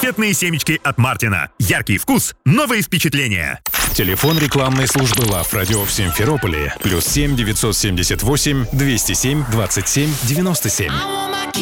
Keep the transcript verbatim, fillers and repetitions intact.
Конфетные семечки от Мартина. Яркий вкус, новые впечатления. Телефон рекламной службы Лав Радио в Симферополе. Плюс семь девятьсот семьдесят восемь двести семь двадцать семь девяносто семь.